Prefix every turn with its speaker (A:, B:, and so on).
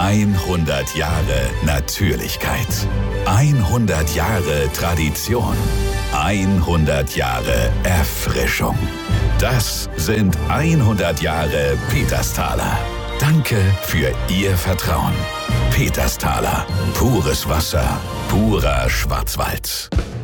A: 100 Jahre Natürlichkeit. 100 Jahre Tradition. 100 Jahre Erfrischung. Das sind 100 Jahre Petersthaler. Danke für Ihr Vertrauen. Petersthaler. Pures Wasser. Purer Schwarzwald.